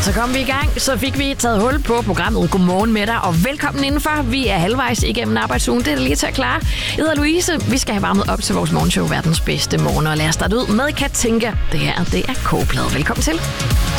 Så kom vi i gang, så fik vi taget hul på programmet. Godmorgen med dig, og velkommen indenfor. Vi er halvvejs igennem arbejdsugen. Det er lige til at klare. Jeg hedder Louise. Vi skal have varmet op til vores morgenshow, verdens bedste morgen. Og lad os starte ud med Katinka. Det her, det er K-plade. Velkommen til.